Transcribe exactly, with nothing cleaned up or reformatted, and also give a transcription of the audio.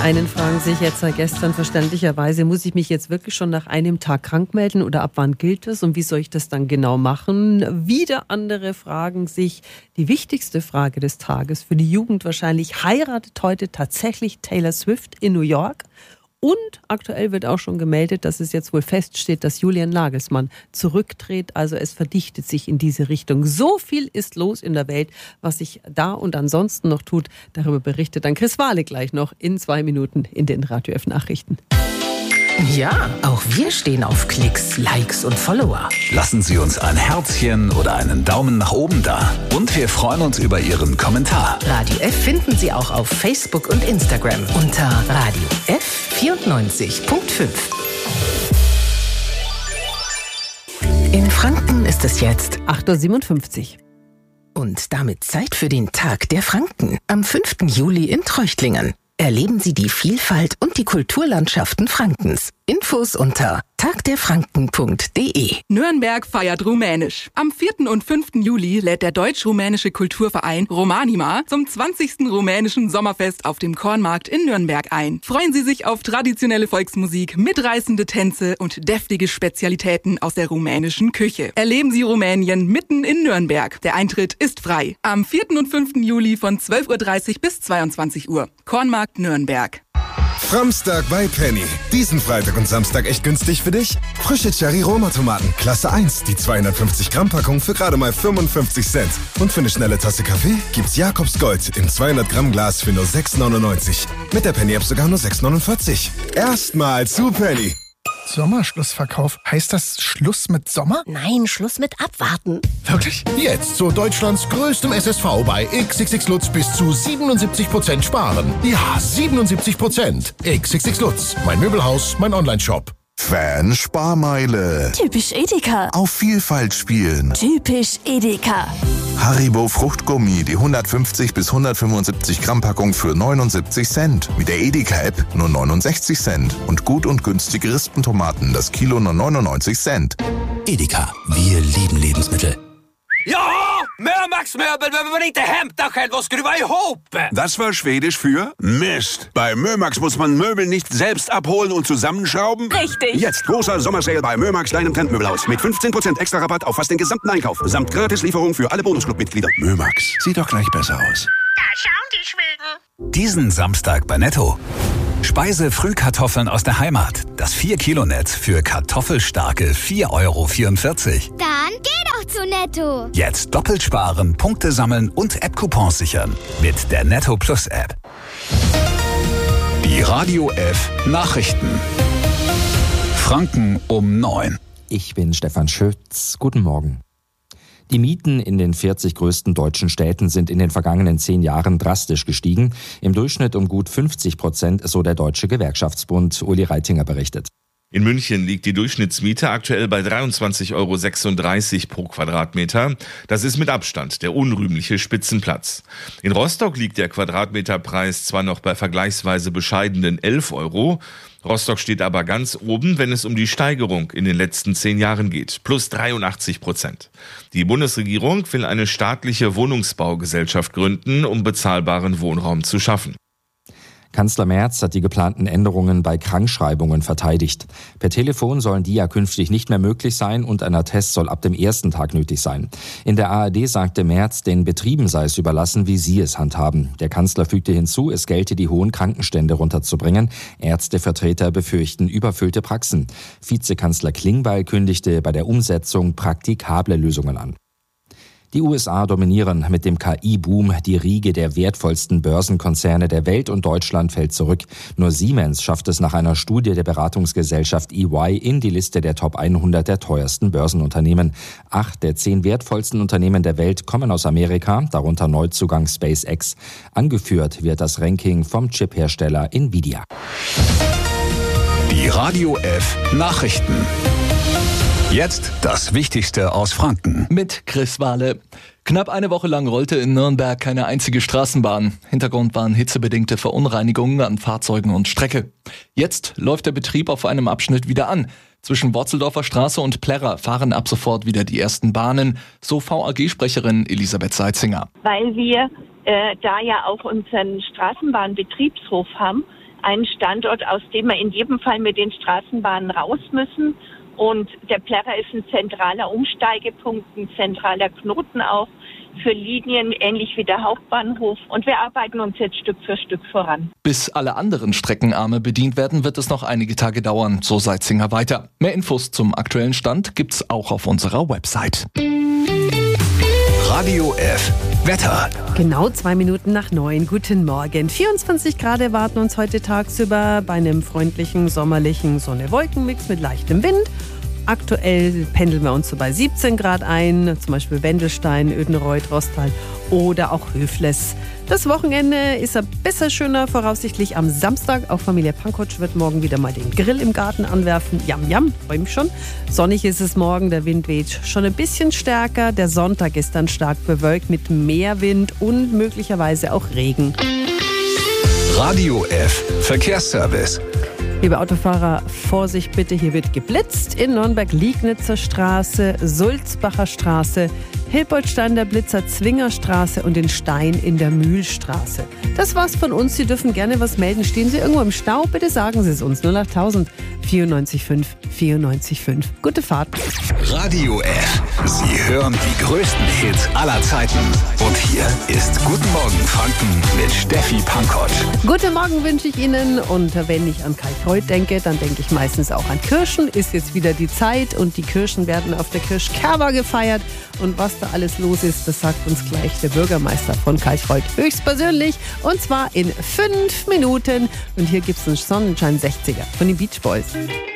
einen fragen sich jetzt seit gestern verständlicherweise, muss ich mich jetzt wirklich schon nach einem Tag krank melden oder ab wann gilt das und wie soll ich das dann genau machen? Wieder andere fragen sich, die wichtigste Frage des Tages für die Jugend wahrscheinlich, heiratet heute tatsächlich Taylor Swift in New York? Und aktuell wird auch schon gemeldet, dass es jetzt wohl feststeht, dass Julian Nagelsmann zurücktritt. Also es verdichtet sich in diese Richtung. So viel ist los in der Welt, was sich da und ansonsten noch tut. Darüber berichtet dann Chris Wahle gleich noch in zwei Minuten in den Radio F Nachrichten. Ja, auch wir stehen auf Klicks, Likes und Follower. Lassen Sie uns ein Herzchen oder einen Daumen nach oben da. Und wir freuen uns über Ihren Kommentar. Radio F finden Sie auch auf Facebook und Instagram unter Radio F vierundneunzig Komma fünf. In Franken ist es jetzt acht Uhr siebenundfünfzig. Und damit Zeit für den Tag der Franken am fünften Juli in Treuchtlingen. Erleben Sie die Vielfalt und die Kulturlandschaften Frankens. Infos unter tagderfranken punkt de. Nürnberg feiert Rumänisch. Am vierten und fünften Juli lädt der deutsch-rumänische Kulturverein Romanima zum zwanzigsten rumänischen Sommerfest auf dem Kornmarkt in Nürnberg ein. Freuen Sie sich auf traditionelle Volksmusik, mitreißende Tänze und deftige Spezialitäten aus der rumänischen Küche. Erleben Sie Rumänien mitten in Nürnberg. Der Eintritt ist frei. Am vierten und fünften Juli von zwölf Uhr dreißig bis zweiundzwanzig Uhr. Kornmarkt Nürnberg. Framstag bei Penny. Diesen Freitag und Samstag echt günstig für dich? Frische Cherry-Roma-Tomaten, Klasse eins, die zweihundertfünfzig Gramm Packung für gerade mal fünfundfünfzig Cent. Und für eine schnelle Tasse Kaffee gibt's Jakobs Gold im zweihundert Gramm Glas für nur sechs neunundneunzig. Mit der Penny-App sogar nur sechs neunundvierzig. Erstmal zu Penny. Sommerschlussverkauf. Heißt das Schluss mit Sommer? Nein, Schluss mit Abwarten. Wirklich? Jetzt zu Deutschlands größtem S S V bei X X X Lutz bis zu siebenundsiebzig Prozent sparen. Ja, siebenundsiebzig Prozent. X X X Lutz. Mein Möbelhaus, mein Onlineshop. Fan-Sparmeile. Typisch Edeka. Auf Vielfalt spielen. Typisch Edeka. Haribo Fruchtgummi, die hundertfünfzig bis hundertfünfundsiebzig Gramm Packung für neunundsiebzig Cent. Mit der Edeka-App nur neunundsechzig Cent. Und gut und günstige Rispentomaten, das Kilo nur neunundneunzig Cent. Edeka, wir lieben Lebensmittel. Ja, Mömax-Möbel, wenn man inte hämta själv och skruva ihop. Das war Schwedisch für Mist. Bei Mömax muss man Möbel nicht selbst abholen und zusammenschrauben. Richtig. Jetzt großer Sommersale bei Mömax, deinem Trendmöbelhaus. Mit fünfzehn Prozent extra Rabatt auf fast den gesamten Einkauf. Samt Gratislieferung für alle Bonusclub-Mitglieder. Mömax, sieht doch gleich besser aus. Da schauen die Schweden. Diesen Samstag bei Netto. Speise-Frühkartoffeln aus der Heimat. Das vier Kilo Netz für kartoffelstarke vier Euro vierundvierzig. Dann geh doch zu Netto. Jetzt doppelt sparen, Punkte sammeln und App-Coupons sichern. Mit der Netto Plus App. Die Radio F Nachrichten. Franken um neun. Ich bin Stefan Schütz. Guten Morgen. Die Mieten in den vierzig größten deutschen Städten sind in den vergangenen zehn Jahren drastisch gestiegen. Im Durchschnitt um gut fünfzig Prozent, so der Deutsche Gewerkschaftsbund. Uli Reitinger berichtet. In München liegt die Durchschnittsmiete aktuell bei dreiundzwanzig Euro sechsunddreißig pro Quadratmeter. Das ist mit Abstand der unrühmliche Spitzenplatz. In Rostock liegt der Quadratmeterpreis zwar noch bei vergleichsweise bescheidenen elf Euro. Rostock steht aber ganz oben, wenn es um die Steigerung in den letzten zehn Jahren geht. Plus dreiundachtzig Prozent. Die Bundesregierung will eine staatliche Wohnungsbaugesellschaft gründen, um bezahlbaren Wohnraum zu schaffen. Kanzler Merz hat die geplanten Änderungen bei Krankschreibungen verteidigt. Per Telefon sollen die ja künftig nicht mehr möglich sein und ein Attest soll ab dem ersten Tag nötig sein. In der A R D sagte Merz, den Betrieben sei es überlassen, wie sie es handhaben. Der Kanzler fügte hinzu, es gelte, die hohen Krankenstände runterzubringen. Ärztevertreter befürchten überfüllte Praxen. Vizekanzler Klingbeil kündigte bei der Umsetzung praktikable Lösungen an. Die U S A dominieren mit dem K I-Boom die Riege der wertvollsten Börsenkonzerne der Welt und Deutschland fällt zurück. Nur Siemens schafft es nach einer Studie der Beratungsgesellschaft E Y in die Liste der Top hundert der teuersten Börsenunternehmen. Acht der zehn wertvollsten Unternehmen der Welt kommen aus Amerika, darunter Neuzugang SpaceX. Angeführt wird das Ranking vom Chiphersteller Nvidia. Die Radio F Nachrichten. Jetzt das Wichtigste aus Franken. Mit Chris Wahle. Knapp eine Woche lang rollte in Nürnberg keine einzige Straßenbahn. Hintergrund waren hitzebedingte Verunreinigungen an Fahrzeugen und Strecke. Jetzt läuft der Betrieb auf einem Abschnitt wieder an. Zwischen Worzeldorfer Straße und Plärrer fahren ab sofort wieder die ersten Bahnen, so V A G-Sprecherin Elisabeth Seitzinger. Weil wir äh, da ja auch unseren Straßenbahnbetriebshof haben, ein Standort, aus dem wir in jedem Fall mit den Straßenbahnen raus müssen. Und der Plärrer ist ein zentraler Umsteigepunkt, ein zentraler Knoten auch für Linien, ähnlich wie der Hauptbahnhof. Und wir arbeiten uns jetzt Stück für Stück voran. Bis alle anderen Streckenarme bedient werden, wird es noch einige Tage dauern, so Seitzinger weiter. Mehr Infos zum aktuellen Stand gibt's auch auf unserer Website. Radio F. Wetter. Genau zwei Minuten nach neun. Guten Morgen. vierundzwanzig Grad erwarten uns heute tagsüber bei einem freundlichen, sommerlichen Sonne-Wolken-Mix mit leichtem Wind. Aktuell pendeln wir uns so bei siebzehn Grad ein, zum Beispiel Wendelstein, Ödenreuth, Rostal oder auch Höfles. Das Wochenende ist ein bisschen schöner, voraussichtlich am Samstag. Auch Familie Pankotsch wird morgen wieder mal den Grill im Garten anwerfen. Jam, jam, freue mich schon. Sonnig ist es morgen, der Wind weht schon ein bisschen stärker. Der Sonntag ist dann stark bewölkt mit mehr Wind und möglicherweise auch Regen. Radio F. Verkehrsservice. Liebe Autofahrer, Vorsicht bitte, hier wird geblitzt. In Nürnberg Liegnitzer Straße, Sulzbacher Straße, Hilpoltstein der Blitzer, Zwingerstraße und den Stein in der Mühlstraße. Das war's von uns. Sie dürfen gerne was melden. Stehen Sie irgendwo im Stau? Bitte sagen Sie es uns. null acht tausend vierundneunzig fünf vierundneunzig fünf. Gute Fahrt. Radio F. Sie hören die größten Hits aller Zeiten. Und hier ist Guten Morgen Franken mit Steffi Pankotsch. Guten Morgen wünsche ich Ihnen. Und wenn ich an Kalkreuth denke, dann denke ich meistens auch an Kirschen. Ist jetzt wieder die Zeit und die Kirschen werden auf der Kirschkerwa gefeiert. Und was da alles los ist, das sagt uns gleich der Bürgermeister von Kalkreuth höchstpersönlich. Und zwar in fünf Minuten. Und hier gibt es einen Sonnenschein sechziger von den Beach Boys.